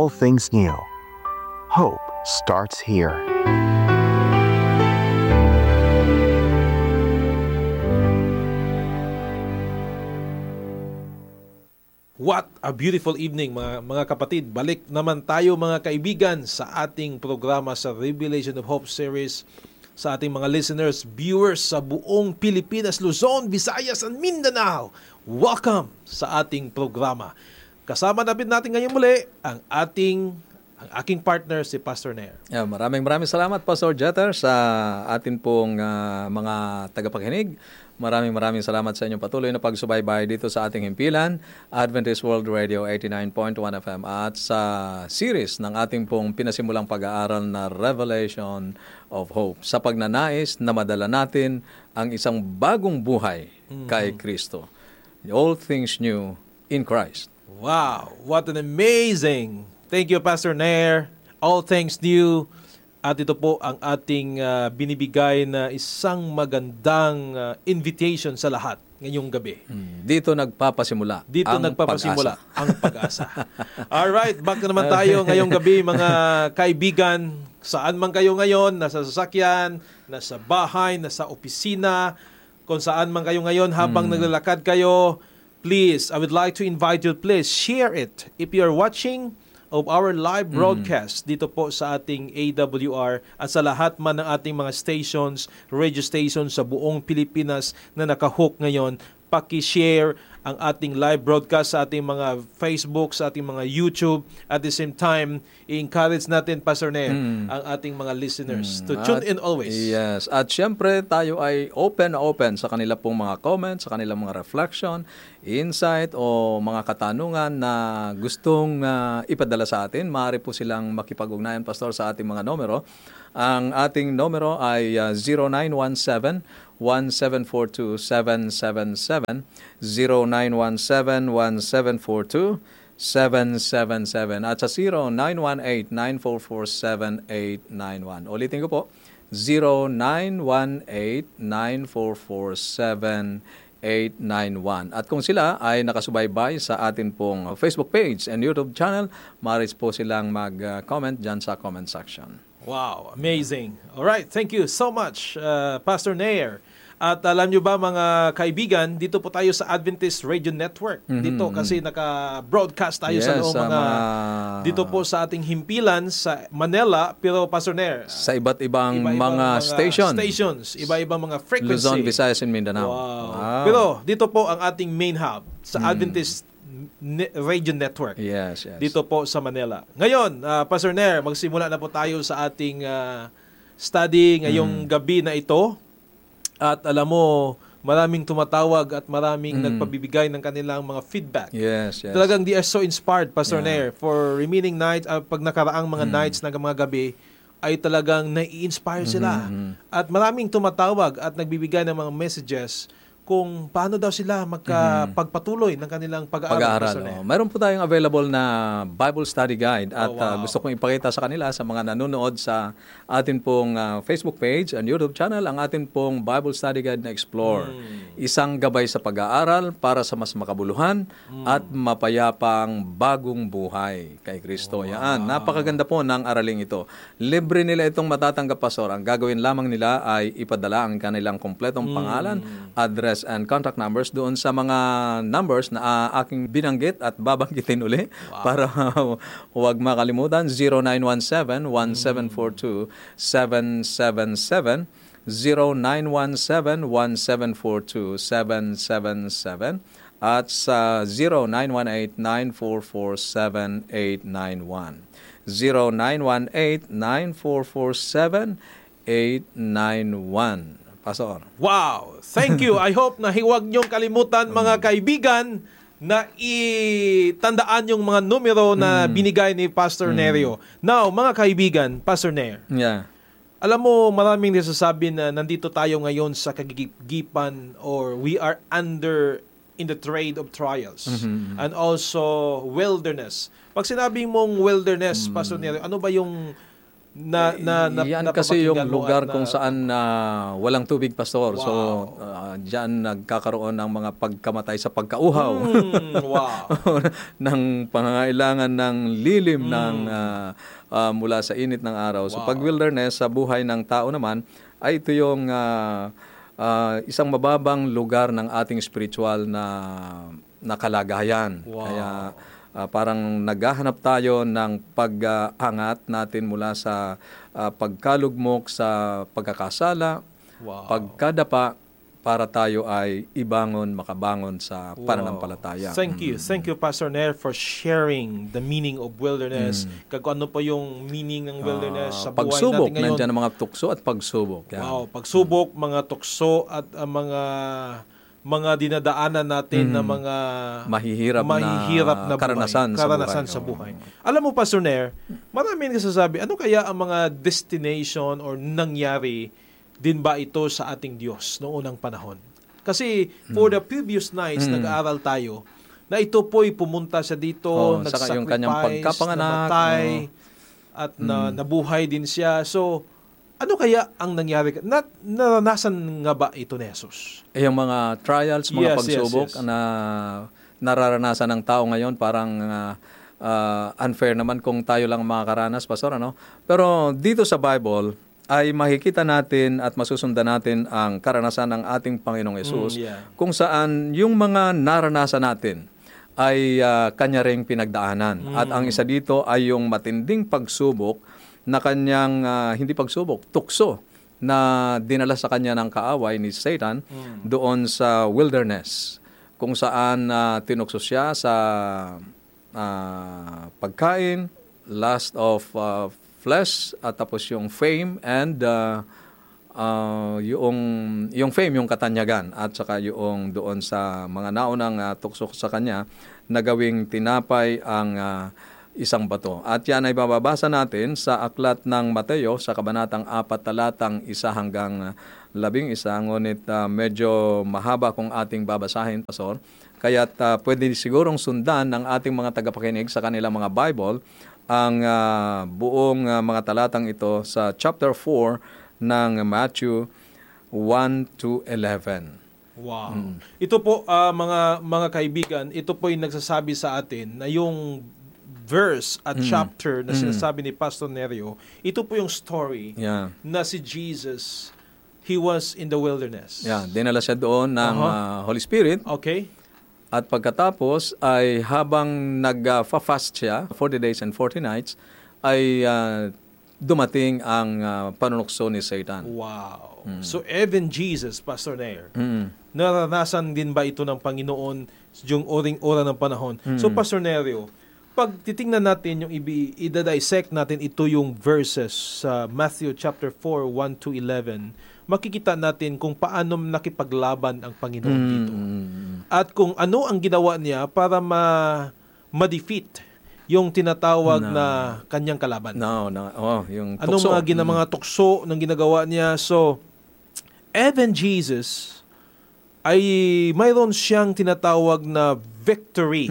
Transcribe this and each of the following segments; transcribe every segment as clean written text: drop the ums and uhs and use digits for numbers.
all things new. Hope starts here. What a beautiful evening mga kapatid. Balik naman tayo mga kaibigan sa ating programa sa Revelation of Hope series, sa ating mga listeners, viewers sa buong Pilipinas, Luzon, Visayas, and Mindanao. Welcome sa ating programa. Kasama natin ngayon muli ang aking partner si Pastor Nair. Maraming salamat Pastor Jeter sa atin pong mga tagapakinig. Maraming salamat sa inyong patuloy na pagsubaybay dito sa ating himpilan, Adventist World Radio 89.1 FM, at sa series ng ating pong pinasimulang pag-aaral na Revelation of Hope, sa pagnanais na madala natin ang isang bagong buhay kay Kristo. All things new in Christ. Wow, what an amazing! Thank you, Pastor Nair. All things new. At ito po ang ating binibigay na isang magandang invitation sa lahat ngayong gabi. Dito nagpapasimula ang pag-asa. Alright, back na naman tayo ngayong gabi mga kaibigan. Saan man kayo ngayon, nasa sasakyan, nasa bahay, nasa opisina, kung saan man kayo ngayon habang naglalakad kayo, please, I would like to invite you, please share it. If you're watching of our live broadcast dito po sa ating AWR at sa lahat man ng ating mga stations, radio stations sa buong Pilipinas na nakahook ngayon, paki-share ang ating live broadcast sa ating mga Facebook, sa ating mga YouTube. At the same time, i-encourage natin, Pastor Nair, ang ating mga listeners to tune in always. Yes. At syempre, tayo ay open sa kanila pong mga comments, sa kanilang mga reflection, insight o mga katanungan na gustong ipadala sa atin. Maaari po silang makipag-ugnayan, Pastor, sa ating mga numero. Ang ating numero ay 0917-1742-777, 0917-1742-777, at sa 0918-944-7891. Ulitin ko po, 0918-944-7891. At kung sila ay nakasubaybay sa atin pong Facebook page and YouTube channel, maaari po silang mag-comment dyan sa comment section. Wow, amazing. All right, thank you so much, Pastor Nair. At alam nyo ba mga kaibigan, dito po tayo sa Adventist Radio Network. Dito kasi naka-broadcast tayo sa noong mga dito po sa ating himpilan sa Manila, pero Pastor Nair, sa iba't ibang mga stations, iba-ibang mga frequency. Luzon, Visayas, and Mindanao. Wow. Pero dito po ang ating main hub sa Adventist Radio Network. Yes. Dito po sa Manila. Ngayon, Pastor Nair, magsimula na po tayo sa ating study ngayong gabi na ito. At alam mo, maraming tumatawag at maraming nagpabibigay ng kanilang mga feedback. Yes. Talagang they are so inspired, Pastor Nair, for remaining nights, pag nakaraang mga nights ng mga gabi, ay talagang nai-inspire sila. At maraming tumatawag at nagbibigay ng mga messages kung paano daw sila magpagpatuloy ng kanilang pag-aaral. Mayroon po tayong available na Bible Study Guide at gusto kong ipakita sa kanila, sa mga nanonood sa atin pong Facebook page and YouTube channel, ang atin pong Bible Study Guide na Explore. Isang gabay sa pag-aaral para sa mas makabuluhan at mapayapang bagong buhay kay Kristo. Yan, napakaganda po ng araling ito. Libre nila itong matatanggap, Pastor. Ang gagawin lamang nila ay ipadala ang kanilang kompletong pangalan, address, and contact numbers doon sa mga numbers na aking binanggit at babanggitin uli para huwag makalimutan. 0917-1742-777, 0917-1742-777, at sa 0918-944-7891, 0918-944-7891. Pastor. Wow! Thank you. I hope na huwag niyong kalimutan mga kaibigan na itandaan yung mga numero na binigay ni Pastor Nerio. Now, mga kaibigan, Pastor Nair. Yeah. Alam mo, maraming nasasabi na nandito tayo ngayon sa kagigipan or we are under in the trade of trials and also wilderness. Pag sinabing mong wilderness, Pastor Nerio, ano ba yung Yan kasi yung napapakinggan mo lugar at kung saan walang tubig, Pastor. So, diyan nagkakaroon ng mga pagkamatay sa pagkauhaw. Wow. Ng pangangailangan ng lilim ng mula sa init ng araw. So, pag wilderness sa buhay ng tao naman, ay ito yung isang mababang lugar ng ating spiritual na kalagayan. Wow. Kaya parang naghahanap tayo ng pag-angat natin mula sa pagkalugmok sa pagkakasala, pagkadapa, para tayo ay makabangon sa pananampalataya. Thank you. Thank you, Pastor Nair, for sharing the meaning of wilderness. Kung ano pa yung meaning ng wilderness sa buhay pagsubok, natin ngayon. nandiyan ang mga tukso at pagsubok. Yan. Wow, pagsubok, mga tukso at mga dinadaanan natin na mga mahihirap na karanasan sa buhay. Alam mo, Pastor Nair, marami nagsasabi, ano kaya ang mga destination or nangyari din ba ito sa ating Diyos noong unang panahon? Kasi for the previous nights, nag-aaral tayo na ito po'y pumunta siya dito, saka yung kanyang pagkapanganak, namatay, at nabuhay din siya. So, ano kaya ang nangyari? Naranasan nga ba ito ni Jesus? Yung mga trials, mga pagsubok na nararanasan ng tao ngayon, parang unfair naman kung tayo lang makakaranas, Pastor, ano? Pero dito sa Bible ay makikita natin at masusundan natin ang karanasan ng ating Panginoong Yesus, kung saan yung mga naranasan natin ay kanya ring pinagdaanan. At ang isa dito ay yung matinding pagsubok na kanyang, hindi pagsubok, tukso na dinala sa kanya ng kaaway ni Satan doon sa wilderness, kung saan tinukso siya sa pagkain, lust of flesh, at tapos yung fame and yung fame, yung katanyagan, at saka yung doon sa mga naunang tukso sa kanya na gawing tinapay ang isang bato. At yan ay bababasa natin sa aklat ng Mateo sa kabanatang 4 talatang 1 hanggang 11. Ngunit medyo mahaba kung ating babasahin, Pastor. Kaya't pwede sigurong sundan ng ating mga tagapakinig sa kanilang mga Bible ang buong mga talatang ito sa chapter 4 ng Matthew 1 to 11. Wow. Ito po, mga kaibigan, ito po yung nagsasabi sa atin na yung verse at chapter na sinasabi ni Pastor Nerio, ito po yung story na si Jesus, he was in the wilderness. Dinala siya doon ng Holy Spirit. Okay. At pagkatapos ay habang nag-fast siya, 40 days and 40 nights, ay dumating ang panunukso ni Satan. Wow. So even Jesus, Pastor Nair, naranasan din ba ito ng Panginoon yung oring-ora ng panahon? So Pastor Nerio, pag titingnan natin yung i-dissect natin ito yung verses sa Matthew chapter 4, 1 to 11, makikita natin kung paano nakipaglaban ang Panginoon dito. At kung ano ang ginawa niya para ma-defeat yung tinatawag na kanyang kalaban. Yung tukso. Anong mga tukso ng ginagawa niya? So, even Jesus ay mayroon siyang tinatawag na victory.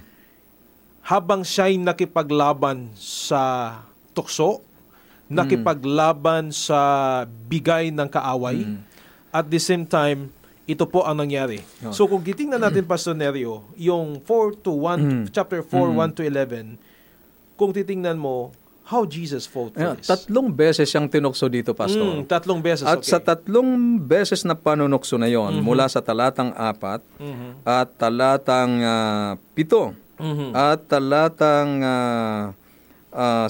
Habang siya'y nakipaglaban sa tukso, nakipaglaban sa bigay ng kaaway, at the same time, ito po ang nangyari. So kung titingnan natin, Pastor Nerio, yung 4 to 1, chapter 4, 1 to 11, kung titingnan mo, how Jesus fought for this. 3 beses siyang tinukso dito, Pastor. 3 beses, At sa 3 beses na panunukso na yon, mula sa talatang 4 at talatang 7, at talatang 10,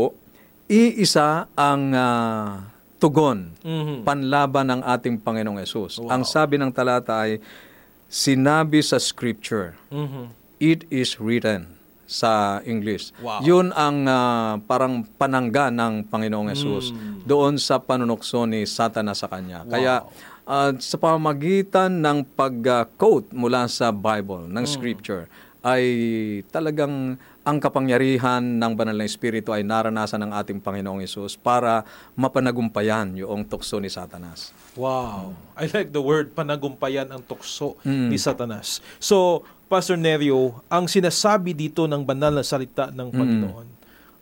iisa ang tugon, panlaban ng ating Panginoong Yesus. Ang sabi ng talata ay, sinabi sa Scripture, it is written, sa English. Yun ang parang panangga ng Panginoong Yesus doon sa panunukso ni Satanas sa kanya. Kaya sa pamamagitan ng pag-quote mula sa Bible, ng Scripture, ay talagang ang kapangyarihan ng banal na Espiritu ay naranasan ng ating Panginoong Yesus para mapanagumpayan yung tukso ni Satanas. Wow. I like the word, panagumpayan ang tukso ni Satanas. So, Pastor Nerio, ang sinasabi dito ng banal na salita ng Panginoon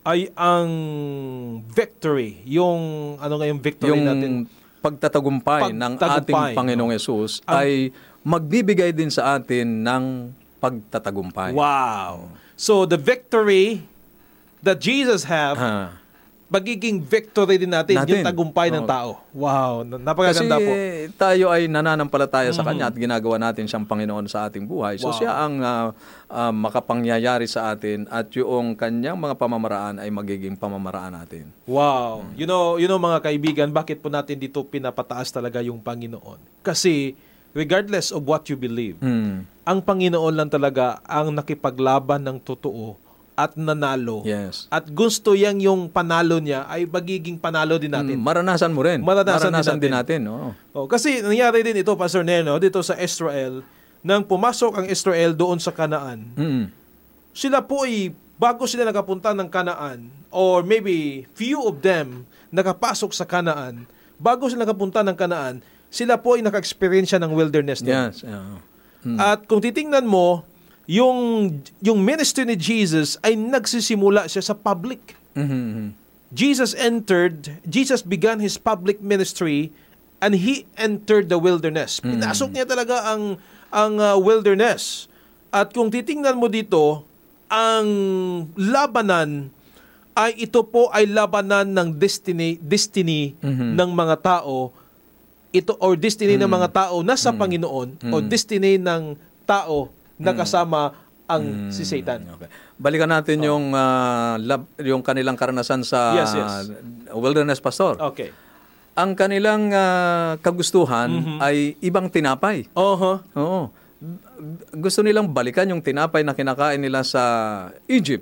ay ang victory, yung ano nga yung victory Yung natin? pagtatagumpay ng Pagtagumpay, ating Panginoong Yesus ay magbibigay din sa atin ng pagtatagumpay. Wow. So the victory that Jesus have, magiging victory din natin, yung tagumpay ng tao. Wow, napakaganda Kasi po. tayo ay nananampalataya sa Kanya at ginagawa natin siyang Panginoon sa ating buhay. So siya ang makapangyayari sa atin at yung Kanyang mga pamamaraan ay magiging pamamaraan natin. Wow. You know mga kaibigan, bakit po natin dito pinapataas talaga yung Panginoon? Kasi regardless of what you believe, ang Panginoon lang talaga ang nakipaglaban ng totoo at nanalo. Yes. At gusto yung panalo niya ay magiging panalo din natin. Maranasan mo rin. Maranasan din natin. Oo. Kasi nangyari din ito, Pastor Neno, dito sa Israel, nang pumasok ang Israel doon sa Kanaan, sila po ay, bago sila nakapunta ng Kanaan, or maybe few of them nakapasok sa Kanaan, bago sila nakapunta ng Kanaan, sila po ay naka-experience ng wilderness doon. Yes. At kung titingnan mo, yung ministry ni Jesus ay nagsisimula siya sa public. Jesus began his public ministry and he entered the wilderness. Pinasok niya talaga ang wilderness. At kung titingnan mo dito, ang labanan ay ito po ay labanan ng destiny ng mga tao, ito or destiny ng mga tao na sa Panginoon o destiny ng tao na kasama ang si Satan. Okay. Balikan natin yung kanilang karanasan sa Yes. wilderness, Pastor. Okay. Ang kanilang kagustuhan ay ibang tinapay. Oo. Gusto nilang balikan yung tinapay na kinakain nila sa Egypt.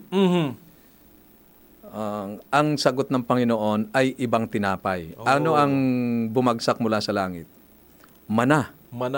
Ang sagot ng Panginoon ay ibang tinapay. Ano ang bumagsak mula sa langit? Mana.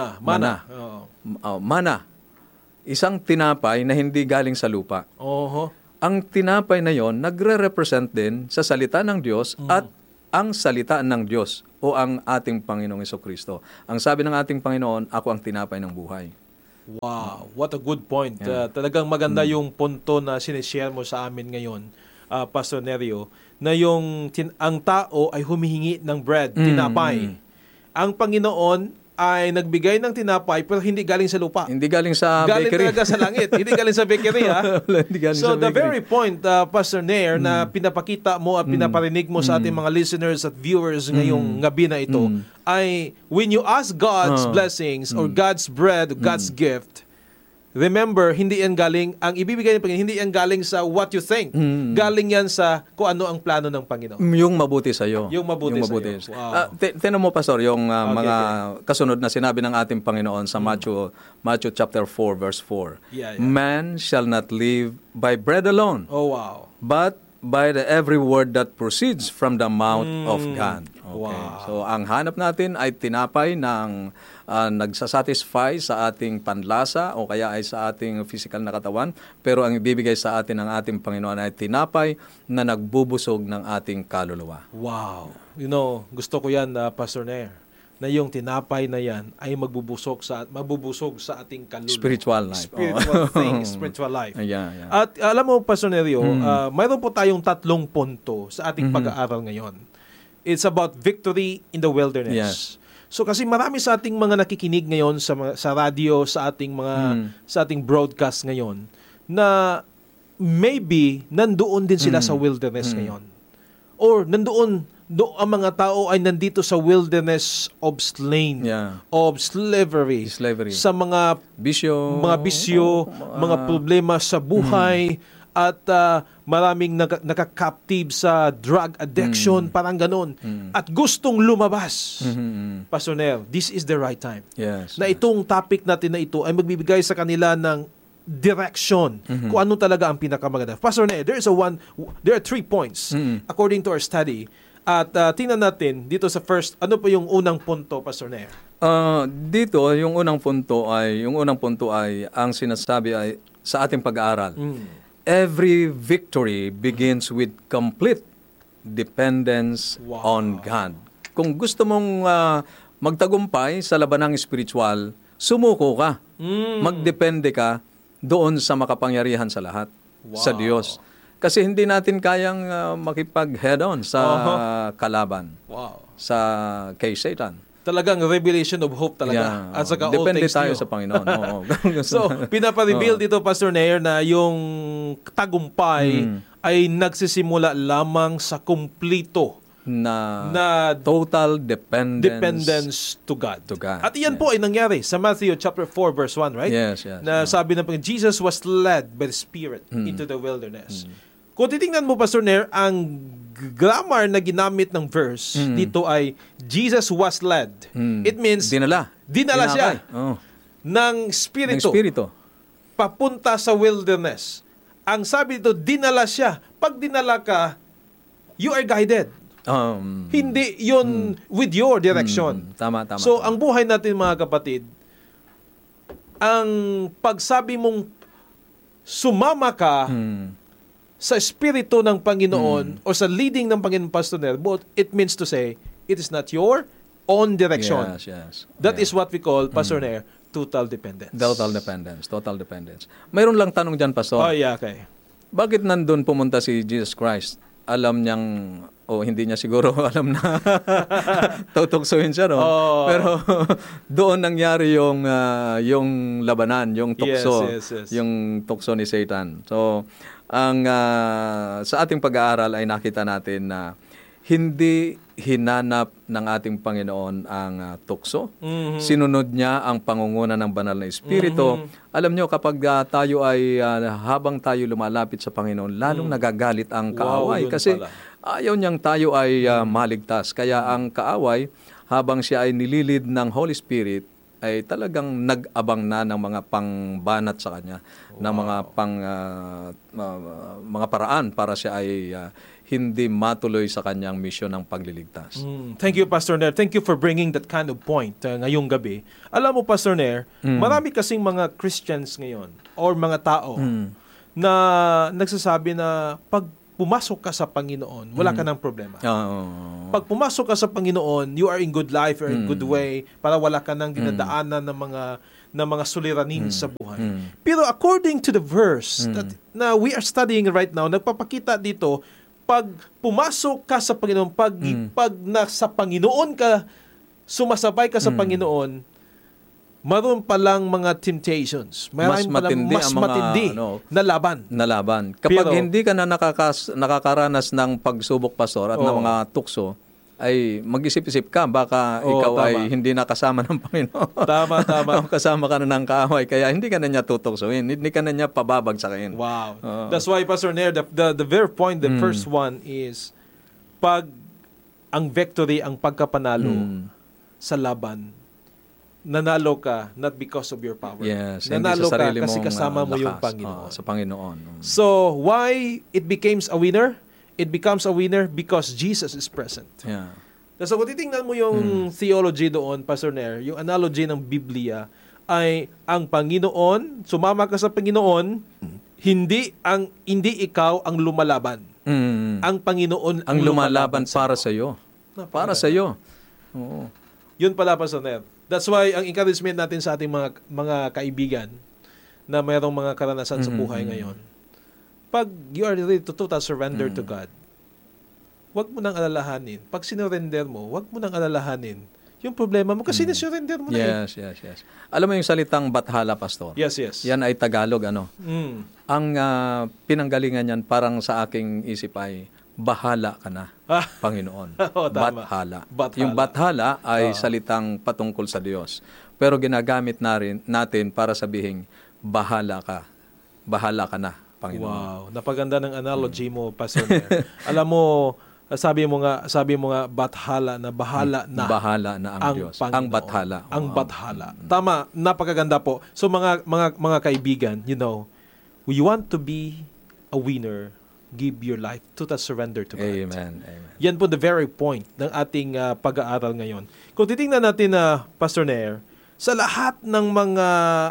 Mana. Isang tinapay na hindi galing sa lupa. Ang tinapay na yon nagre-represent din sa salita ng Diyos at ang salita ng Diyos o ang ating Panginoong Hesukristo. Ang sabi ng ating Panginoon, ako ang tinapay ng buhay. Wow, what a good point. Talagang maganda yung punto na sinishare mo sa amin ngayon, Pastor Nerio, na ang tao ay humihingi ng bread, tinapay. Ang Panginoon ay nagbigay ng tinapay pero hindi galing sa lupa. Hindi galing sa galing bakery. Galing talaga sa langit. Hindi galing sa bakery, ha? Hindi galing So sa the bakery. very point, Pastor Nair, na pinapakita mo at pinaparinig mo sa ating mga listeners at viewers ngayong gabi na ito, ay when you ask God's blessings or God's bread, God's gift, remember, hindi yan galing, ang ibibigay ng Panginoon, hindi yan galing sa what you think. Galing yan sa kung ano ang plano ng Panginoon. Yung mabuti sa'yo. Yung mabuti sa'yo. Wow. Tinan mo, Pastor, yung mga kasunod na sinabi ng ating Panginoon sa Matthew chapter 4, verse 4. Yeah. Man shall not live by bread alone, Oh, wow. but by the every word that proceeds from the mouth of God. Okay. Wow. So, ang hanap natin ay tinapay ng nagsasatisfy sa ating panlasa o kaya ay sa ating physical na katawan. Pero ang ibibigay sa atin ng ating Panginoon ay tinapay na nagbubusog ng ating kaluluwa. Wow. Gusto ko yan, Pastor Nair, na yung tinapay na yan ay magbubusog sa ating kaluluwa. Spiritual life. Spiritual life. Yeah. At alam mo, Pastor Nerio, mayroon po tayong 3 punto sa ating pag-aaral ngayon. It's about victory in the wilderness. Yes. So kasi marami sa ating mga nakikinig ngayon sa radio, sa ating broadcast ngayon na maybe nandoon din sila sa wilderness ngayon. Or nandoon ang mga tao ay nandito sa wilderness of of slavery. Sa mga bisyo, mga problema sa buhay, at maraming nakaka-captive sa drug addiction, parang ganun. At gustong lumabas. Pastor Nel, this is the right time. Yes. Na itong topic natin na ito ay magbibigay sa kanila ng direction kung ano talaga ang pinakamaganda. Pastor Nel, there are 3 points according to our study. At tingnan natin dito sa first, ano po yung unang punto, Pastor Nel? Dito, yung unang punto ay ang sinasabi ay sa ating pag-aaral. Every victory begins with complete dependence on God. Kung gusto mong magtagumpay sa labanang espiritual, sumuko ka. Magdepende ka doon sa makapangyarihan sa lahat, sa Diyos. Kasi hindi natin kayang makipag-head on sa kalaban, Wow. kay Satan. Talagang revelation of hope talaga. At saka all Depende things tayo new. sa Panginoon. Oo. So, pinapareveal dito, Pastor Nair, na yung tagumpay ay nagsisimula lamang sa kumplito na total dependence to God. To God, At iyan po ay nangyari sa Matthew chapter 4 verse 1, right? Yes. Na sabi ng Panginoon, Jesus was led by the Spirit into the wilderness. Kung titingnan mo, Pastor Nair, ang grammar na ginamit ng verse dito ay Jesus was led. It means dinala siya ng Espiritu papunta sa wilderness. Ang sabi dito, dinala siya. Pag dinala ka, you are guided. Hindi yun with your direction. Tama. So, ang buhay natin, mga kapatid, ang pagsabi mong sumama ka sa Espiritu ng Panginoon o sa leading ng Panginoon, Pastor Nel, but it means to say, it is not your own direction. Yes. That is what we call, Pastor Nel, total dependence. Total dependence. Mayroon lang tanong dyan, Pastor. Oh, yeah, okay. Bakit nandun pumunta si Jesus Christ? Alam niyang, hindi niya siguro alam na tutuksohin siya, no? Pero doon nangyari yung labanan, yung tukso, Yes. yung tukso ni Satan. So, sa ating pag-aaral ay nakita natin na hindi hinanap ng ating Panginoon ang tukso. Sinunod niya ang pangunguna ng banal na Espiritu. Alam niyo, kapag tayo ay, habang tayo lumalapit sa Panginoon, lalong nagagalit ang kaaway. Kasi ayaw niyang tayo ay maligtas. Kaya ang kaaway, habang siya ay nililid ng Holy Spirit, ay talagang nag-abang na ng mga pangbanat sa kanya, ng mga paraan para siya ay hindi matuloy sa kanyang misyon ng pagliligtas. Thank you, Pastor Nair. Thank you for bringing that kind of point ngayong gabi. Alam mo, Pastor Nair, marami kasing mga Christians ngayon or mga tao na nagsasabi na pag pumasok ka sa Panginoon, wala ka ng problema. Pag pumasok ka sa Panginoon, you are in good life, you are in good way, para wala ka ng dinadaanan ng mga suliranin sa buhay. Pero according to the verse that na we are studying right now, nagpapakita dito, pag pumasok ka sa Panginoon, pag nasa Panginoon ka, sumasabay ka sa Panginoon, maroon palang mga temptations. Mas matindi na laban. Kapag hindi ka na nakakaranas ng pagsubok, Pastor, at ng mga tukso, ay mag-isip-isip ka, baka ikaw ay hindi nakasama ng Panginoon. Tama. Kasama ka na ng kaaway, kaya hindi ka na niya tutuksoin, hindi ka na niya pababagsakin. Wow. That's why, Pastor Nair, the very point, the first one is, pag ang victory, ang pagkapanalo sa laban, nanalo ka not because of your power. Yes, nanalo sa ka sarili kasi mong kasama mo lakas, yung Panginoon. sa Panginoon. So, why it becomes a winner? It becomes a winner because Jesus is present. Yeah. So, kung titingnan mo yung theology doon, Pastor Nair, yung analogy ng Biblia ay ang Panginoon, sumama ka sa Panginoon, hindi ikaw ang lumalaban. Ang Panginoon ang lumalaban para sa iyo. Para sa iyo. Oo. Yun pala, Pastor Nair. That's why ang encouragement natin sa ating mga kaibigan na mayroong mga karanasan sa buhay ngayon, pag you are ready to total surrender to God, wag mo nang alalahanin. Pag sinurrender mo, wag mo nang alalahanin yung problema mo kasi nisurrender mo na. Yes. Alam mo yung salitang bathala, Pastor? Yes. Yan ay Tagalog, Ang pinanggalingan yan parang sa aking isip ay, bahala ka na, Panginoon. Bathala. Yung bathala ay salitang patungkol sa Diyos. Pero ginagamit natin para sabihin, bahala ka na, Panginoon. Wow, napaganda ng analogy mo, Pastor Nair. Alam mo, sabi mo nga bathala na bahala na ang Diyos. Panginoon. Ang bathala. Ang bathala. Tama, napakaganda po. So mga kaibigan, you want to be a winner, give your life, total surrender to God. Amen. Yan po the very point ng ating pag-aaral ngayon. Kung titingnan natin na, Pastor Nair, sa lahat ng mga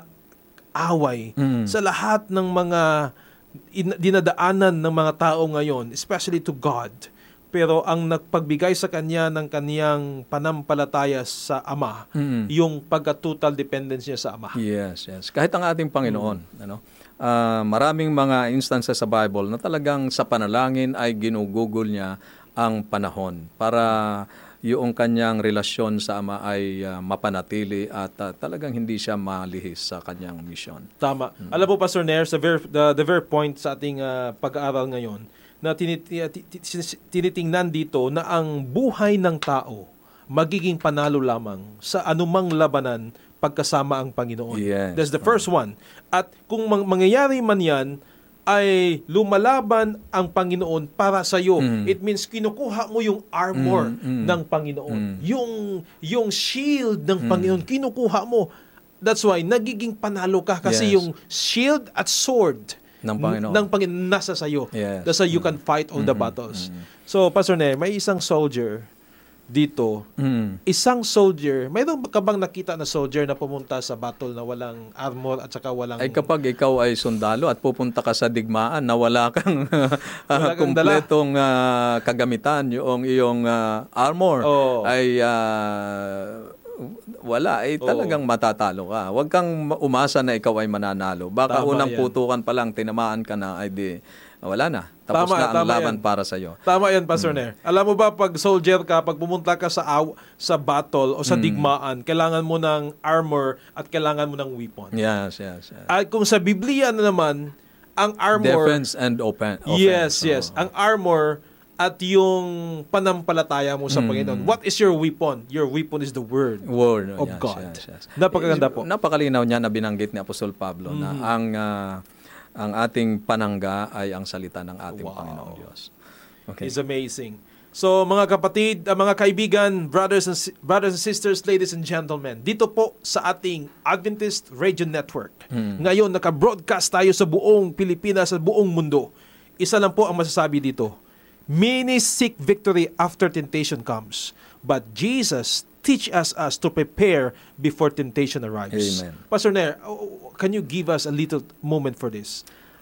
away, sa lahat ng mga dinadaanan ng mga tao ngayon, especially to God, pero ang nagpagbigay sa kanya ng kaniyang panampalataya sa Ama, yung pagka-total dependence niya sa Ama. Yes. Kahit ang ating Panginoon, maraming mga instances sa Bible na talagang sa panalangin ay ginugugol niya ang panahon para yung kanyang relasyon sa Ama ay mapanatili at talagang hindi siya malihis sa kanyang misyon. Tama. Alam mo, Pastor Nair, the very point sa ating pag-aaral ngayon, na tinitingnan dito na ang buhay ng tao magiging panalo lamang sa anumang labanan pagkasama ang Panginoon. Yes. That's the first one. At kung mangyayari man yan, ay lumalaban ang Panginoon para sa iyo. It means kinukuha mo yung armor ng Panginoon. Yung shield ng Panginoon, kinukuha mo. That's why nagiging panalo ka kasi yung shield at sword ng Panginoon nasa sa iyo. Yes. That's why you can fight all the battles. So, Pastor Nair, may isang soldier dito. Isang soldier, mayroon ka bang nakita na soldier na pumunta sa battle na walang armor at saka walang... Ay kapag ikaw ay sundalo at pupunta ka sa digmaan na wala kang kumpletong kagamitan, yung iyong armor ay wala, ay talagang matatalo ka. Huwag kang umasa na ikaw ay mananalo. Baka unang putukan pa lang, tinamaan ka na, ay di, wala na. Tapos na ang laban para sa iyo. Tama yan, Pastor Nair. Alam mo ba, pag soldier ka, pag pumunta ka sa battle o sa digmaan, kailangan mo ng armor at kailangan mo ng weapon. Yes. At kung sa Biblia na naman, ang armor... Defense and offense. Yes. Ang armor at yung panampalataya mo sa Panginoon. What is your weapon? Your weapon is the Word of God. Yes. Napakaganda po. Napakalinaw niya na binanggit ni Apostol Pablo na ang ating panangga ay ang salita ng ating Panginoong Diyos. Okay. It's amazing. So mga kapatid, mga kaibigan, brothers and sisters, ladies and gentlemen, dito po sa ating Adventist Radio Network. Ngayon naka-broadcast tayo sa buong Pilipinas, sa buong mundo. Isa lang po ang masasabi dito. Many seek victory after temptation comes, but Jesus teach us to prepare before temptation arrives. Amen. Pastor Nair, can you give us a little moment for this?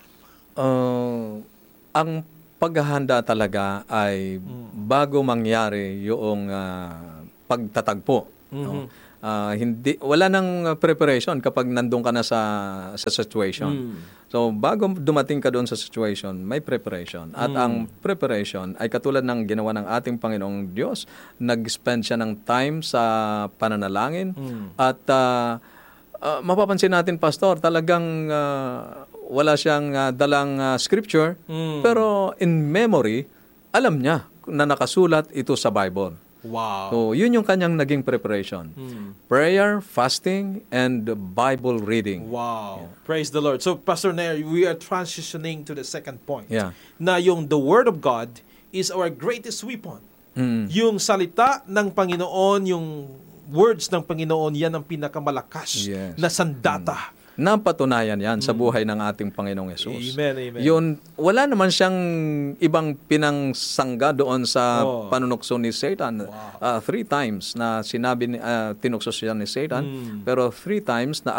Ang paghahanda talaga ay bago mangyari yung pagtatagpo. No? Wala nang preparation kapag nandun ka na sa situation. So bago dumating ka doon sa situation, may preparation. At ang preparation ay katulad ng ginawa ng ating Panginoong Diyos. Nag-spend siya ng time sa pananalangin. At mapapansin natin, Pastor, talagang wala siyang dalang scripture. Pero in memory, alam niya na nakasulat ito sa Bible. Wow. So, yun yung kanyang naging preparation. Prayer, fasting, and Bible reading. Wow. Yeah. Praise the Lord. So, Pastor Nair, we are transitioning to the second point. Yeah. Na yung the Word of God is our greatest weapon. Yung salita ng Panginoon, yung words ng Panginoon, yan ang pinakamalakas na sandata. Napatunayan yan sa buhay ng ating Panginoong Yesus. Amen. Yun, wala naman siyang ibang pinangsangga doon sa panunukso ni Satan. 3 times na tinukso siya ni Satan, pero 3 times na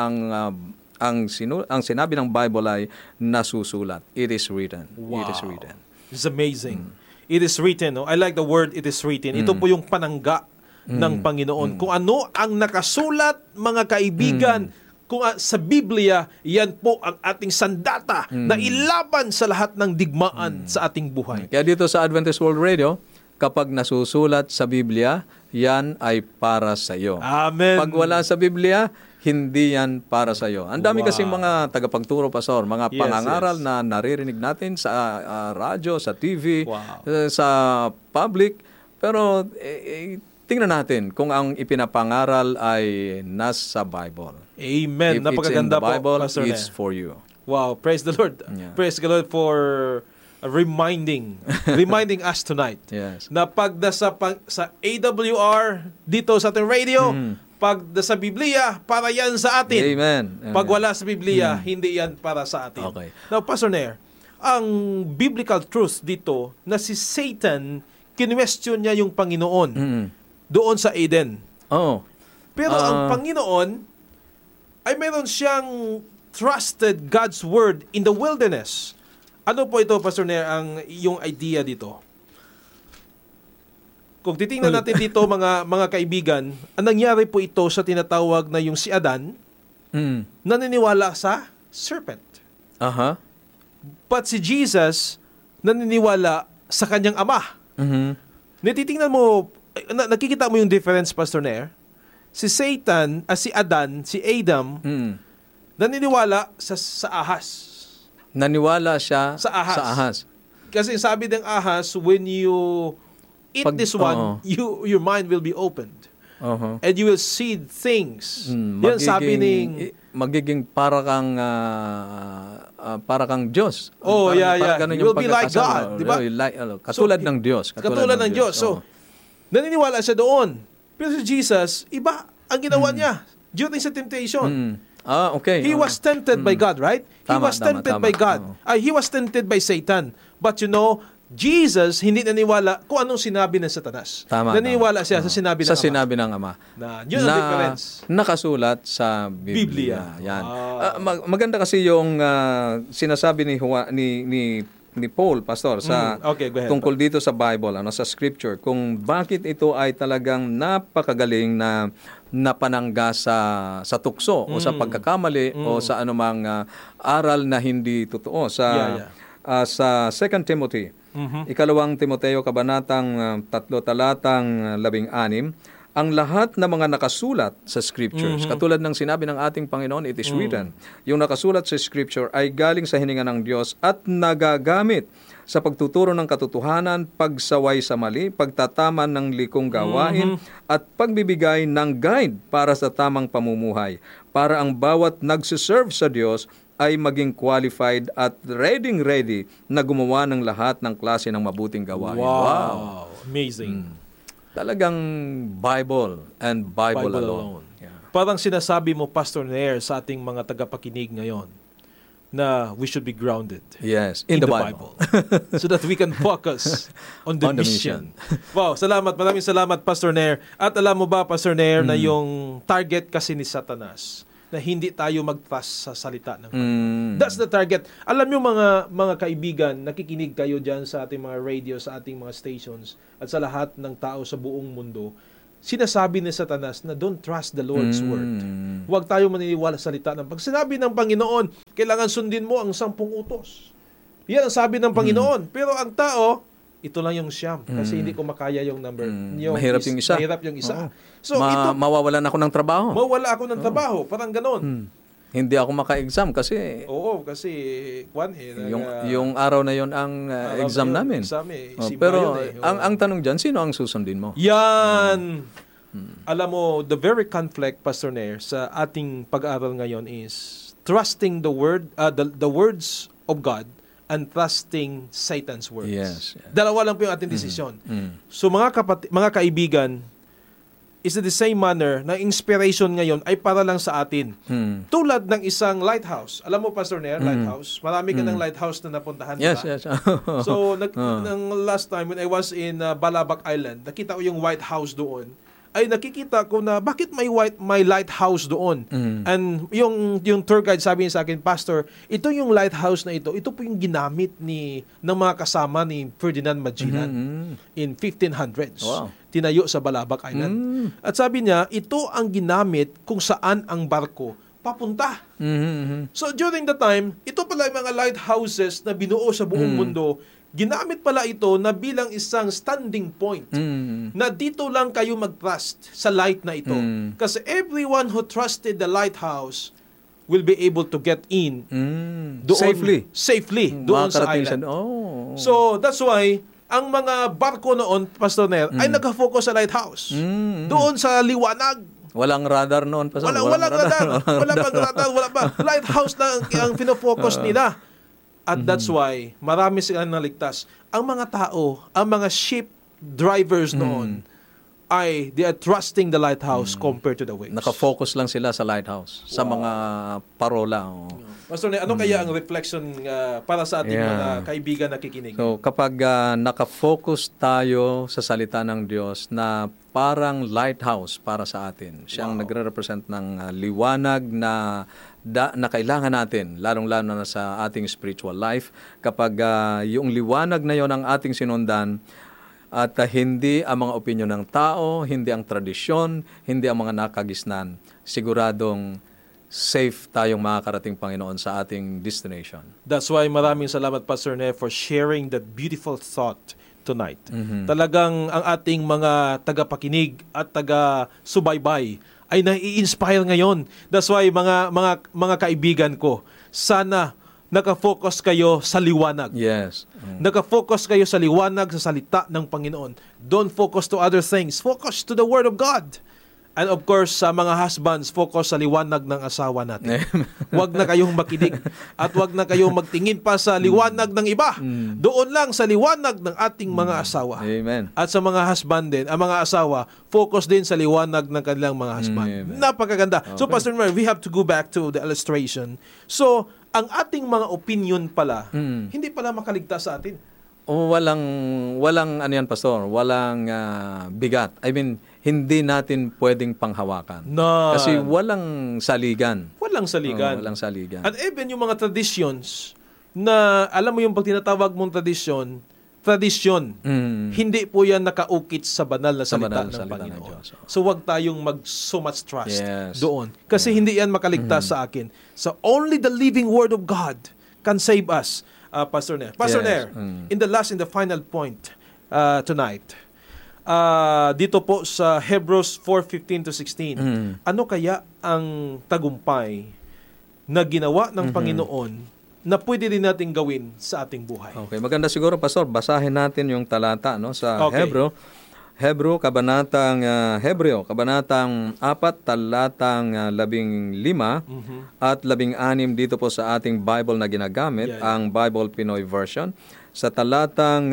ang sinabi ng Bible ay nasusulat. It is written. Wow. It is written. It's amazing. It is written. No? I like the word, it is written. Ito po yung panangga ng Panginoon. Kung ano ang nakasulat, mga kaibigan, kung sa Biblia, yan po ang ating sandata na ilaban sa lahat ng digmaan sa ating buhay. Kaya dito sa Adventist World Radio, kapag nasusulat sa Biblia, yan ay para sa iyo. Amen. Pag wala sa Biblia, hindi yan para sa iyo. Ang dami kasing mga tagapagturo, Pastor, mga pangangaral na naririnig natin sa radyo, sa TV, sa public. Pero tingnan natin kung ang ipinapangaral ay nasa Bible. Amen. If Napakaganda it's in the Bible, po, Pastor it's Nair. for you. Wow. Praise the Lord. Yeah. Praise the Lord for reminding us tonight. Yes. Na pag sa AWR dito sa ating radio, pag sa Biblia, para yan sa atin. Amen. Pag wala sa Biblia, hindi yan para sa atin. Okay. Now, Pastor Nair, ang biblical truth dito na si Satan, kinwestiyon niya yung Panginoon doon sa Eden. Pero ang Panginoon ay meron siyang trusted God's word in the wilderness. Ano po ito, Pastor Nair, yung idea dito? Kung titingnan natin dito, mga kaibigan, ang nangyari po ito sa tinatawag na yung si Adan, naniniwala sa serpent. Aha. But si Jesus, naniniwala sa kanyang Ama. Mhm. Natitingnan mo, nakikita mo yung difference, Pastor Nair? Si Satan, si Adan, si Adam, Mm. naniniwala sa ahas. Naniwala siya Sa ahas. Sa ahas. Kasi sabi ng ahas, when you eat Pag- this one, your mind will be opened. Uh-huh. And you will see things. Yan sabi magiging para kang Diyos. Oh, Parang- yeah. parang ganun You yung will be like pagkakasama. God, di ba? Katulad ng Diyos. Katulad ng Diyos. So, Oo. naniniwala siya doon. Pero si Jesus, iba ang ginawa niya during sa temptation. Mm. Okay. He was tempted by God, right? He Tama, was tempted tama. by God. Oo. He was tempted by Satan. But Jesus hindi naniniwala kung anong sinabi ng Satanas. Tama, Naniniwala siya sa sinabi ng Ama. sinabi ng Ama. Yun ang difference. Nakasulat sa Biblia. Biblia. Yan. Wow. Maganda kasi yung sinasabi ni Paul, Pastor, okay, go ahead. tungkol dito sa Bible, sa Scripture, kung bakit ito ay talagang napakagaling na napanangga sa tukso o sa pagkakamali o sa anumang aral na hindi totoo. Sa 2 Timothy, ikalawang Timoteo, kabanatang 3, talatang 16, ang lahat ng mga nakasulat sa Scriptures, katulad ng sinabi ng ating Panginoon, it is written, yung nakasulat sa Scripture ay galing sa hininga ng Diyos at nagagamit sa pagtuturo ng katotohanan, pagsaway sa mali, pagtataman ng likong gawain, at pagbibigay ng guide para sa tamang pamumuhay, para ang bawat nagsiserve sa Diyos ay maging qualified at ready na gumawa ng lahat ng klase ng mabuting gawain. Wow. Amazing. Talagang Bible and Bible alone. Yeah. Parang sinasabi mo, Pastor Nair, sa ating mga tagapakinig ngayon, na we should be grounded Yes, in the Bible. so that we can focus on the mission. Wow, salamat. Maraming salamat, Pastor Nair. At alam mo ba, Pastor Nair, na yung target kasi ni Satanas, na hindi tayo mag-trust sa salita ng Panginoon. That's the target. Alam nyo mga kaibigan, nakikinig kayo dyan sa ating mga radio, sa ating mga stations, at sa lahat ng tao sa buong mundo, sinasabi ni Satanas na don't trust the Lord's word. Huwag tayo maniniwala sa salita ng Pag sinabi ng Panginoon, kailangan sundin mo ang 10 utos. Yan ang sabi ng Panginoon. Pero ang tao, ito lang yung siyam. Kasi hindi ko makaya yung number. Mahirap yung isa. Mahirap yung isa. Oo. So, ito, mawawalan ako ng trabaho. mawala ako ng trabaho. Parang ganon. Hindi ako maka-exam kasi Oo, kasi yung araw na yon ang exam namin. Pero ang tanong dyan, sino ang susundin mo? Yan! Alam mo, the very conflict, Pastor Nair, sa ating pag-aaral ngayon is trusting the words of God and trusting Satan's words. Yes. Dalawa lang po yung ating desisyon. So mga kaibigan, is in the same manner na inspiration ngayon ay para lang sa atin. Tulad ng isang lighthouse. Alam mo, Pastor Nair, lighthouse. Marami ka ng lighthouse na napuntahan. Yes, diba? yes. So, ng last time when I was in Balabac Island, nakita ko yung White House doon. Ay nakikita ko na bakit may lighthouse doon. And yung tour guide sabi niya sa akin, Pastor, ito yung lighthouse na ito po yung ginamit ng mga kasama ni Ferdinand Magellan in 1500s. Wow. Tinayo sa Balabac Island. At sabi niya, ito ang ginamit kung saan ang barko papunta. So during the time, ito pala yung mga lighthouses na binuo sa buong mundo. Ginamit pala ito na bilang isang standing point na dito lang kayo mag-trust sa light na ito. Kasi everyone who trusted the lighthouse will be able to get in doon, safely doon sa island. So that's why ang mga barko noon, Pastor Nair, ay nag-focus sa lighthouse. Doon sa liwanag. Walang radar noon, Pastor. Walang radar. Wala pang radar. Wala pa. Lighthouse na ang pinofocus nila. At that's why marami silang naligtas. Ang mga tao, ang mga ship drivers noon, they are trusting the lighthouse compared to the waves. Nakafocus lang sila sa lighthouse, sa mga parola. Pastor, ano kaya ang reflection para sa ating mga kaibigan na kikinig? So, kapag nakafocus tayo sa salita ng Diyos na parang lighthouse para sa atin, siyang nagre-represent ng liwanag na kailangan natin, lalong-lalo na sa ating spiritual life, kapag yung liwanag na yon ang ating sinundan, at hindi ang mga opinyon ng tao, hindi ang tradisyon, hindi ang mga nakagisnan, siguradong safe tayong makakarating, Panginoon, sa ating destination. That's why maraming salamat, Pastor Ne, for sharing that beautiful thought tonight. Talagang ang ating mga tagapakinig at taga-subaybay ay nai-inspire ngayon. That's why mga kaibigan ko, sana nakafocus kayo sa liwanag. Yes. Nakafocus kayo sa liwanag, sa salita ng Panginoon. Don't focus to other things. Focus to the Word of God. And of course, sa mga husbands, focus sa liwanag ng asawa natin. Huwag na kayong makinig at huwag na kayong magtingin pa sa liwanag ng iba. Doon lang sa liwanag ng ating mga asawa. Amen. At sa mga husband din, ang mga asawa, focus din sa liwanag ng kanilang mga husband. Amen. Napakaganda. So, Pastor Mer, we have to go back to the illustration. So, ang ating mga opinion pala, hindi pala makaligtas sa atin. O walang ano yan, Pastor, walang bigat. I mean, hindi natin pwedeng panghawakan. Na, Kasi walang saligan. walang saligan. Walang saligan. And even yung mga traditions na, alam mo yung pag tinatawag mong tradisyon, hindi po yan nakaukit sa banal na salita banal na ng salita ng Panginoon. Diyos. So wag tayong so much trust Yes. doon. Kasi hindi yan makaligtas sa akin. So only the living Word of God can save us. Pastor Nair. Pastor Nair, in the final point tonight, dito po sa Hebrews 4:15 to 16, ano kaya ang tagumpay na ginawa ng Panginoon na pwede din natin gawin sa ating buhay? Okay, maganda siguro, Pastor, basahin natin yung talata sa Okay. Hebreo kabanatang 4, talatang 15 at 16 dito po sa ating Bible na ginagamit, ang Bible Pinoy version. Sa talatang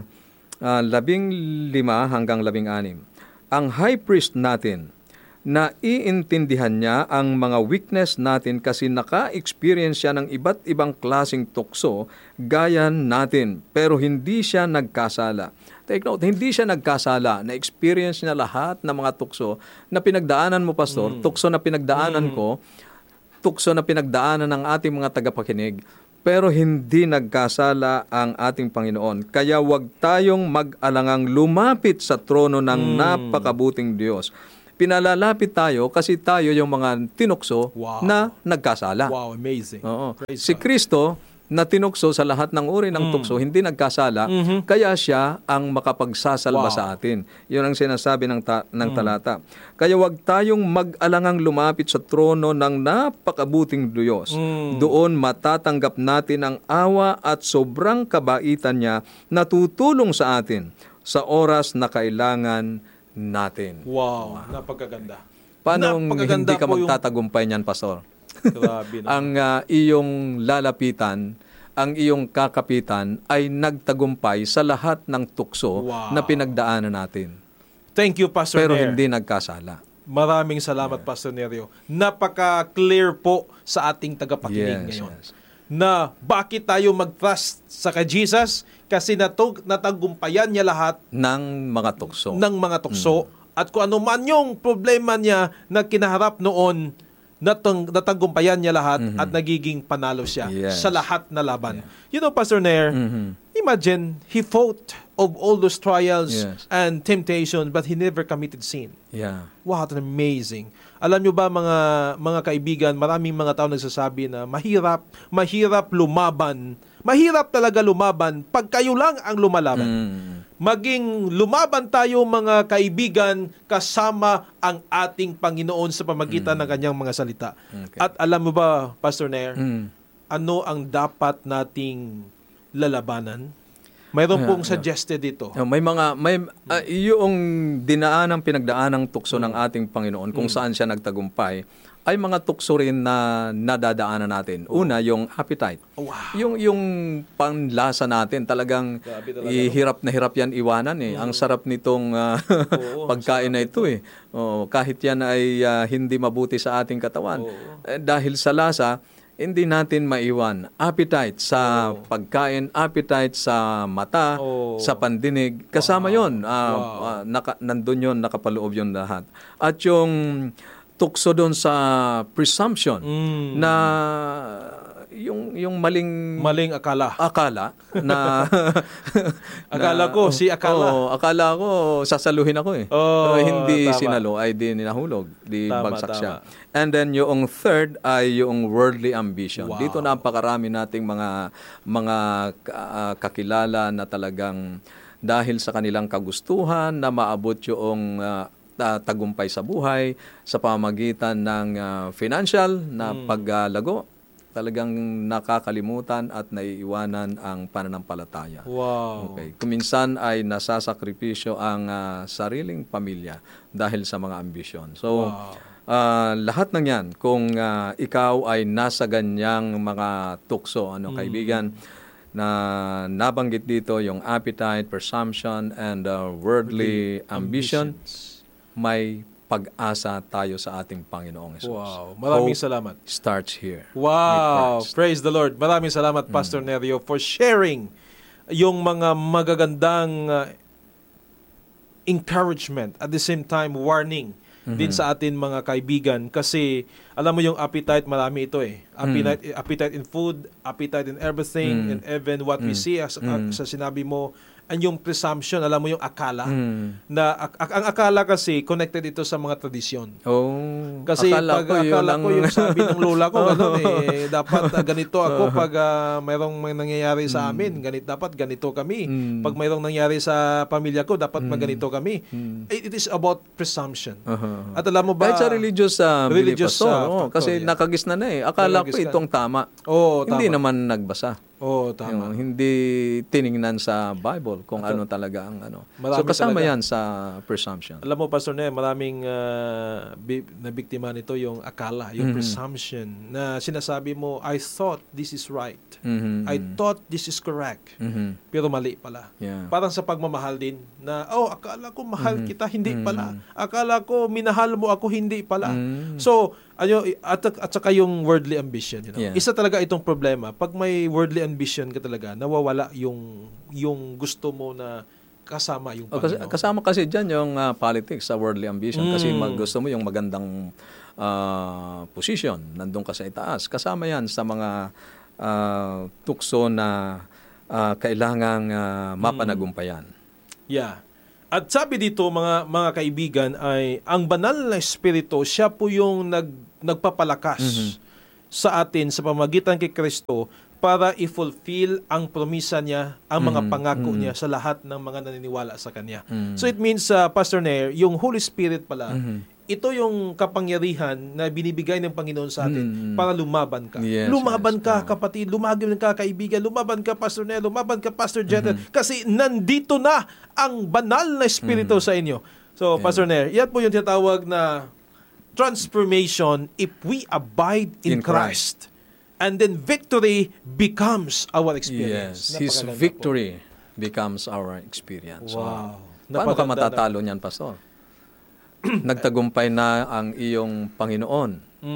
15 hanggang 16. Ang high priest natin, na iintindihan niya ang mga weakness natin kasi naka-experience siya ng iba't ibang klaseng tukso gaya natin, pero hindi siya nagkasala. Take note, hindi siya nagkasala. Na-experience niya lahat ng mga tukso na pinagdaanan mo, Pastor. Tukso na pinagdaanan ko, tukso na pinagdaanan ng ating mga tagapakinig, pero hindi nagkasala ang ating Panginoon. Kaya huwag tayong mag-alangang lumapit sa trono ng napakabuting Diyos. Pinalalapit tayo kasi tayo yung mga tinukso na nagkasala. Wow, amazing. Oo. Praise Si God. Kristo na tinukso sa lahat ng uri ng tukso, hindi nagkasala, kaya siya ang makapagsasalba sa atin. Yun ang sinasabi ng talata. Kaya wag tayong mag-alangang lumapit sa trono ng napakabuting Diyos. Doon matatanggap natin ang awa at sobrang kabaitan niya na tutulong sa atin sa oras na kailangan natin. Wow, napakaganda. Paano Napakaganda hindi ka po yung- magtatagumpay niyan, Pastor? Grabe na. Ang iyong lalapitan, ang iyong kakapitan ay nagtagumpay sa lahat ng tukso na pinagdaanan natin. Thank you, Pastor Pero Nair. hindi nagkasala. Maraming salamat, Pastor Nerio. Napaka-clear po sa ating tagapakinig ngayon. Yes. Na bakit tayo mag-trust sa kay Jesus? Kasi natagumpayan niya lahat Ng mga tukso. ng mga tukso. At kung ano man yung problema niya na kinaharap noon, natagumpayan niya lahat at nagiging panalo siya sa lahat na laban. You know, Pastor Nair, imagine, he fought of all those trials and temptations, but he never committed sin. Yeah. Wow, what an amazing. Alam nyo ba mga kaibigan, maraming mga tao nagsasabi na mahirap lumaban. Mahirap talaga lumaban pag kayo lang ang lumalaban. Maging lumaban tayo mga kaibigan kasama ang ating Panginoon sa pamagitan ng kanyang mga salita. Okay. At alam mo ba, Pastor Nair, ano ang dapat nating lalabanan? Mayroon pong suggested dito. Yung pinagdaanang tukso ng ating Panginoon kung saan siya nagtagumpay ay mga tukso rin na nadadaanan natin. Una, yung appetite. Wow. Yung panlasa natin, talagang hirap na hirap yan iwanan eh. Ang sarap nitong pagkain na ito eh. Kahit yan ay hindi mabuti sa ating katawan. Dahil sa lasa, hindi natin maiwan. Appetite sa pagkain, appetite sa mata, sa pandinig. Kasama yon. Nandun yon, nakapaloob yon lahat. At yung tukso doon sa presumption na yung maling Maling akala. akala na Akala ko, si akala. Oo, akala ko sasaluhin ako eh. Oo, Pero hindi tama. sinalo, ay di ninahulog, di Tama, bagsak siya. tama. And then yung third ay yung worldly ambition. Wow. Dito napakarami nating mga kakilala na talagang dahil sa kanilang kagustuhan na maabot yung tagumpay sa buhay sa pamamagitan ng financial na paglago, talagang nakakalimutan at naiiwanan ang pananampalataya. Wow. Okay. Kuminsan ay nasasakripisyo ang sariling pamilya dahil sa mga ambisyon. So, lahat ng yan, kung ikaw ay nasa ganyang mga tukso, kaibigan, na nabanggit dito yung appetite, presumption, and worldly ambition, may pag-asa tayo sa ating Panginoong Hesus. Wow. Maraming Hope salamat. starts here. Wow. with Christ. Praise the Lord. Maraming salamat, Pastor Nerio, for sharing yung mga magagandang encouragement, at the same time warning din sa atin mga kaibigan, kasi alam mo yung appetite, marami ito eh. Appetite in food, appetite in everything, and even what we see sa sinabi mo, and yung presumption, alam mo yung akala, na ang akala kasi connected ito sa mga tradisyon. Oh, Kasi pag akala ko yung sabi ng lola ko, gano'n eh, dapat ganito ako pag mayroong nangyayari sa amin, dapat ganito kami. Pag mayroong nangyayari sa pamilya ko, dapat maganito kami. It is about presumption. At alam mo ba, kahit sa religious religious, belief, factor, kasi yeah. nakagisna na eh. Akala ko Nakagisna. itong tama. Oo, Hindi tama. naman nagbasa. Oo, tama. Hindi tiningnan sa Bible kung ano talaga ang ano. Marami So kasama talaga. yan sa presumption. Alam mo, Pastor Ne, maraming nabiktima nito yung akala, yung presumption, na sinasabi mo, I thought this is right. I thought this is correct. Pero mali pala. Yeah. Parang sa pagmamahal din, na, akala ko mahal kita, hindi pala. Akala ko minahal mo ako, hindi pala. So, at saka yung worldly ambition. Yeah. Isa talaga itong problema. Pag may worldly ambition ka talaga, nawawala yung gusto mo na kasama yung Panginoon. Kasama kasi dyan yung politics sa worldly ambition. Kasi gusto mo yung magandang position. Nandun ka sa itaas. Kasama yan sa mga tukso na kailangang mapanagumpayan. Yeah. At sabi dito mga kaibigan ay ang banal na espiritu, siya po yung nagpapalakas sa atin sa pamamagitan kay Kristo para i-fulfill ang promisa niya, ang mga pangako niya sa lahat ng mga naniniwala sa Kanya. So it means, Pastor Nair, yung Holy Spirit pala, ito yung kapangyarihan na binibigay ng Panginoon sa atin para lumaban ka. Yes, lumaban ka, kapatid. Lumaban ka, kaibigan. Lumaban ka, Pastor Nair. Lumaban ka, Pastor Jeter. Kasi nandito na ang banal na espiritu sa inyo. So, Pastor Nair, yan po yung tinatawag na transformation if we abide in Christ. And then victory becomes our experience. Yes, His Napakaganda victory becomes our experience. Wow. Paano ka Napakaganda matatalo niyan, Pastor? Nagtagumpay na ang iyong Panginoon.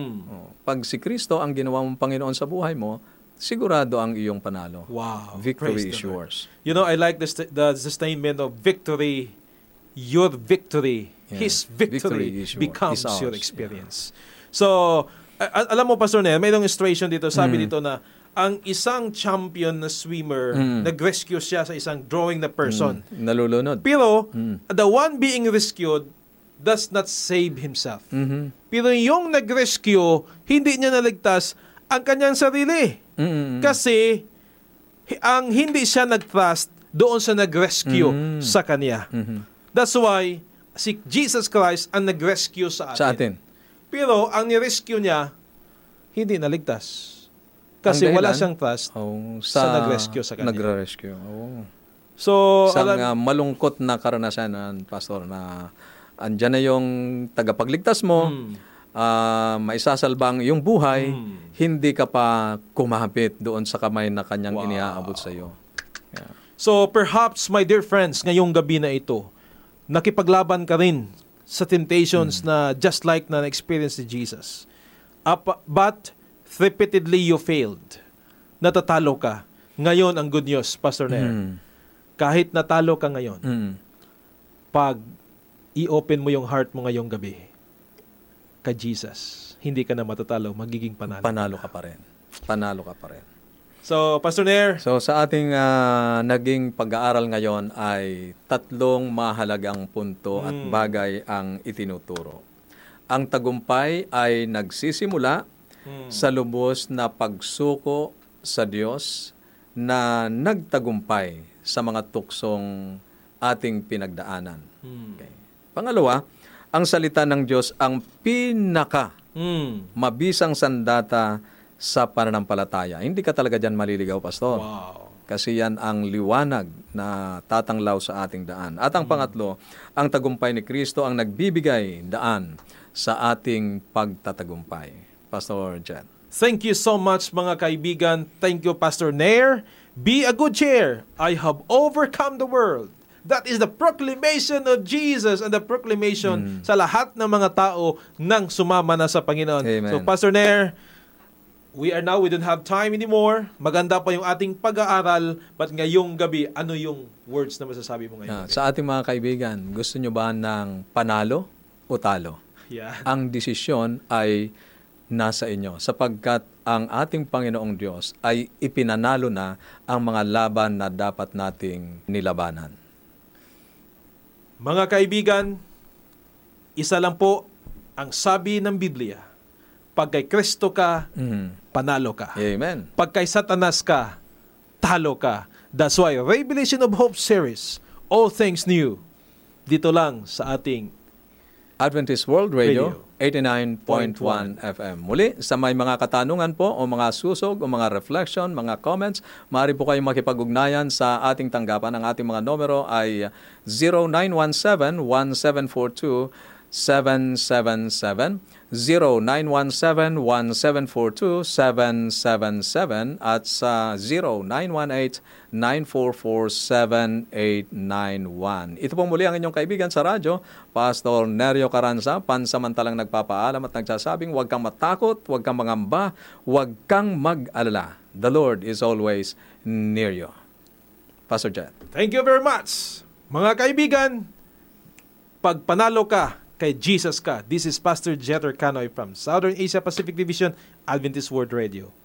Pag si Kristo ang ginawa mong Panginoon sa buhay mo, sigurado ang iyong panalo. Wow. Victory Praise is the Lord. yours. You know, I like the statement of victory. Your victory, Yeah. His victory Victory is becomes ours. your experience. So, alam mo, Pastor Nel, may illustration dito. Sabi dito na ang isang champion na swimmer, nag-rescue siya sa isang drawing na person. Nalulunod. Pero, the one being rescued does not save himself. Pero yung nag-rescue, hindi niya naligtas ang kanyang sarili. Kasi, ang hindi siya nag-trust doon sa nag-rescue sa kanya. That's why, si Jesus Christ ang nag-rescue sa atin. Sa atin. Pero, ang ni-rescue niya, hindi naligtas. Kasi Ang wala dahilan? siyang trust sa nag-rescue sa kanya. Nag-rescue. Oh. So, Isang malungkot na karanasan, Pastor, na andyan na yung tagapagligtas mo, maisasalba ang iyong buhay, hindi ka pa kumapit doon sa kamay na kanyang iniaabot sa iyo. Yeah. So, perhaps, my dear friends, ngayong gabi na ito, nakipaglaban ka rin sa temptations na just like na na-experience ni Jesus. But, repeatedly you failed. Natatalo ka. Ngayon, ang good news, Pastor Nair, kahit natalo ka ngayon, pag i-open mo yung heart mo ngayong gabi kay Jesus, hindi ka na matatalo, magiging panalo. Panalo ka pa rin. panalo ka pa rin. So, Pastor Nair, So sa ating naging pag-aaral ngayon ay tatlong mahalagang punto at bagay ang itinuturo. Ang tagumpay ay nagsisimula sa lubos na pagsuko sa Diyos na nagtagumpay sa mga tuksong ating pinagdaanan. Okay. Pangalawa, ang salita ng Diyos ang pinaka mabisang sandata sa pananampalataya. Hindi ka talaga dyan maliligaw, Pastor. wow. Kasi yan ang liwanag na tatanglaw sa ating daan. At ang pangatlo, ang tagumpay ni Kristo ang nagbibigay daan sa ating pagtatagumpay. Pastor Jen. Thank you so much, mga kaibigan. Thank you, Pastor Nair. Be a good cheer. I have overcome the world. That is the proclamation of Jesus and the proclamation sa lahat ng mga tao nang sumama na sa Panginoon. Amen. So, Pastor Nair, we don't have time anymore. Maganda pa yung ating pag-aaral. But ngayong gabi, ano yung words na masasabi mo ngayon? Sa ating mga kaibigan, gusto nyo ba ng panalo o talo? Yeah. Ang desisyon ay nasa inyo sapagkat ang ating Panginoong Diyos ay ipinanalo na ang mga laban na dapat nating nilabanan. Mga kaibigan, isa lang po ang sabi ng Biblia. Pag kay Kristo ka, panalo ka. Amen. Pag kay Satanas ka, talo ka. That's why Revelation of Hope series, All Things New, dito lang sa ating Adventist World Radio, 89.1 FM. Muli, sa may mga katanungan po o mga susog o mga reflection, mga comments, maaari po kayong makipag-ugnayan sa ating tanggapan. Ang ating mga numero ay 0917-1742-777, 0917-1742-777 at sa 0918-944-7891. Ito po muli ang inyong kaibigan sa radyo, Pastor Nerio Caranza, pansamantalang nagpapaalam at nagsasabing huwag kang matakot, huwag kang mangamba, huwag kang mag-alala. The Lord is always near you. Pastor Jet. Thank you very much. Mga kaibigan, pag panalo ka, kay Jesus ka. This is Pastor Jeter Canoy from Southern Asia Pacific Division, Adventist World Radio.